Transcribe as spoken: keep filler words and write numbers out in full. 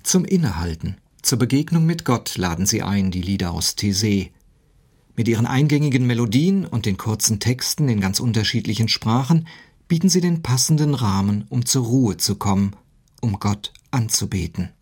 Zum Innehalten, zur Begegnung mit Gott laden sie ein, die Lieder aus Taizé. Mit ihren eingängigen Melodien und den kurzen Texten in ganz unterschiedlichen Sprachen bieten sie den passenden Rahmen, um zur Ruhe zu kommen, um Gott anzubeten.